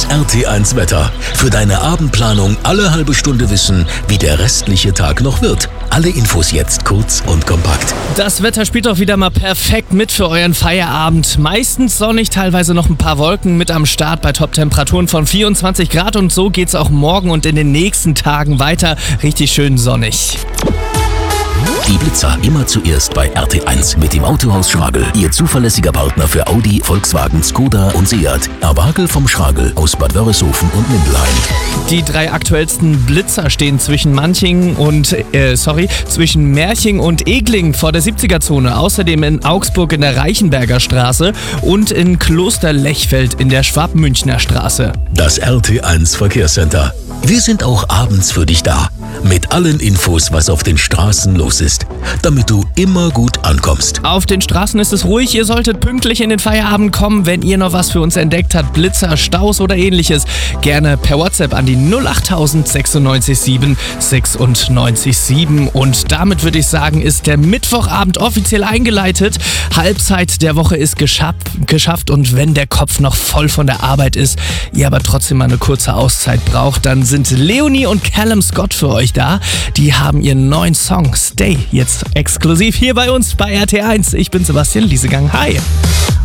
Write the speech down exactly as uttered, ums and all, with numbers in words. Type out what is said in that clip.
Das R T eins Wetter. Für deine Abendplanung alle halbe Stunde wissen, wie der restliche Tag noch wird. Alle Infos jetzt kurz und kompakt. Das Wetter spielt doch wieder mal perfekt mit für euren Feierabend. Meistens sonnig, teilweise noch ein paar Wolken mit am Start bei Top-Temperaturen von vierundzwanzig Grad. Und so geht's auch morgen und in den nächsten Tagen weiter. Richtig schön sonnig. Die Blitzer immer zuerst bei R T eins mit dem Autohaus Schragel. Ihr zuverlässiger Partner für Audi, Volkswagen, Skoda und Seat. Erwagel vom Schragel aus Bad Wörishofen und Mindelheim. Die drei aktuellsten Blitzer stehen zwischen Manching und, äh, sorry, zwischen Merching und Egling vor der siebziger-Zone. Außerdem in Augsburg in der Reichenberger Straße und in Kloster-Lechfeld in der Schwabmünchner Straße. Das R T eins Verkehrscenter. Wir sind auch abends für dich da. Mit allen Infos, was auf den Straßen los ist, damit du immer gut ankommst. Auf den Straßen ist es ruhig, ihr solltet pünktlich in den Feierabend kommen. Wenn ihr noch was für uns entdeckt habt, Blitzer, Staus oder ähnliches, gerne per WhatsApp an die null acht null null neun sechs sieben sechs neun sieben. Und damit würde ich sagen, ist der Mittwochabend offiziell eingeleitet. Halbzeit der Woche ist geschafft, geschafft und wenn der Kopf noch voll von der Arbeit ist, ihr aber trotzdem mal eine kurze Auszeit braucht, dann sind Leonie und Callum Scott für euch da. Die haben ihren neuen Song Stay jetzt exklusiv hier bei uns bei R T eins. Ich bin Sebastian Liesegang. Hi!